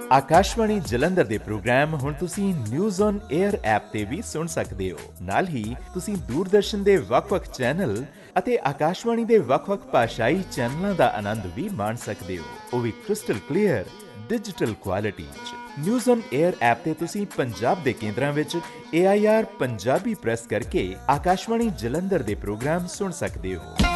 ਆਕਾਸ਼ਵਾਣੀ ਜਲੰਧਰ ਦੇ ਪ੍ਰੋਗਰਾਮ ਹੁਣ ਤੁਸੀਂ ਨਿਊਜ਼ ਔਨ 에ਅਰ ਐਪ ਤੇ ਵੀ ਸੁਣ ਸਕਦੇ ਹੋ। ਨਾਲ ਹੀ ਤੁਸੀਂ ਦੂਰਦਰਸ਼ਨ ਦੇ ਵੱਖ-ਵੱਖ ਚੈਨਲ ਅਤੇ ਆਕਾਸ਼ਵਾਣੀ ਦੇ ਵੱਖ-ਵੱਖ ਭਾਸ਼ਾਈ ਚੈਨਲਾਂ ਦਾ ਆਨੰਦ ਵੀ ਮਾਣ ਸਕਦੇ ਹੋ, ਉਹ ਵੀ ਕ੍ਰਿਸਟਲ ਕਲੀਅਰ ਡਿਜੀਟਲ ਕੁਆਲਿਟੀ 'ਚ। ਨਿਊਜ਼ ਔਨ 에ਅਰ ਐਪ ਤੇ ਤੁਸੀਂ ਪੰਜਾਬ ਦੇ ਕੇਂਦਰਾਂ ਵਿੱਚ AIR ਪੰਜਾਬੀ ਪ੍ਰੈਸ ਕਰਕੇ ਆਕਾਸ਼ਵਾਣੀ ਜਲੰਧਰ ਦੇ ਪ੍ਰੋਗਰਾਮ ਸੁਣ ਸਕਦੇ ਹੋ।